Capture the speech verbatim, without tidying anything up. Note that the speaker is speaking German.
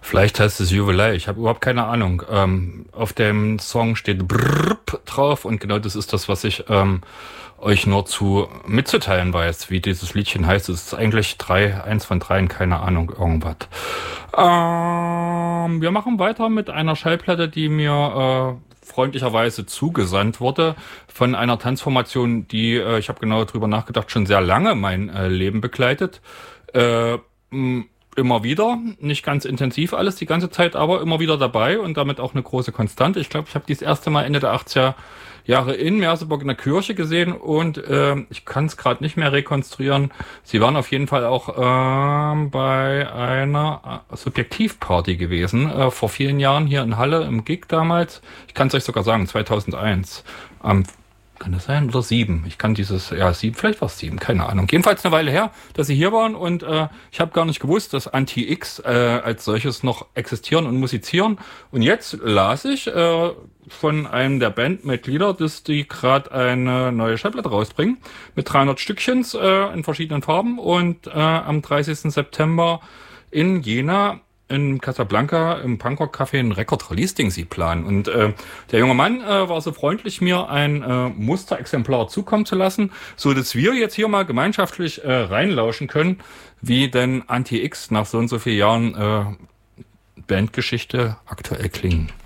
Vielleicht heißt es Juwelei, ich habe überhaupt keine Ahnung. Ähm, auf dem Song steht Brrrp drauf und genau das ist das, was ich ähm, euch nur zu mitzuteilen weiß, wie dieses Liedchen heißt. Es ist eigentlich drei, eins von dreien, keine Ahnung, irgendwas. Ähm, wir machen weiter mit einer Schallplatte, die mir äh, freundlicherweise zugesandt wurde von einer Tanzformation, die, äh, ich habe genau drüber nachgedacht, schon sehr lange mein äh, Leben begleitet. Äh, mh, Immer wieder, nicht ganz intensiv alles die ganze Zeit, aber immer wieder dabei und damit auch eine große Konstante. Ich glaube, ich habe die das erste Mal Ende der achtziger Jahre in Merseburg in der Kirche gesehen und äh, ich kann es gerade nicht mehr rekonstruieren. Sie waren auf jeden Fall auch äh, bei einer äh, Subjektivparty gewesen, äh, vor vielen Jahren hier in Halle im Gig damals. Ich kann es euch sogar sagen, zweitausendeins. Am Kann das sein? Oder sieben? Ich kann dieses, ja, sieben, vielleicht war es sieben, keine Ahnung. Jedenfalls eine Weile her, dass sie hier waren und äh, ich habe gar nicht gewusst, dass Anti-X äh, als solches noch existieren und musizieren. Und jetzt las ich äh, von einem der Bandmitglieder, dass die gerade eine neue Schallplatte rausbringen mit dreihundert Stückchens äh, in verschiedenen Farben und äh, am dreißigsten September in Jena in Casablanca im Punkrock-Café ein Record-Release-Ding sie planen. Und äh, der junge Mann äh, war so freundlich, mir ein äh, Musterexemplar zukommen zu lassen, so dass wir jetzt hier mal gemeinschaftlich äh, reinlauschen können, wie denn Anti-X nach so und so vielen Jahren äh, Bandgeschichte aktuell klingen.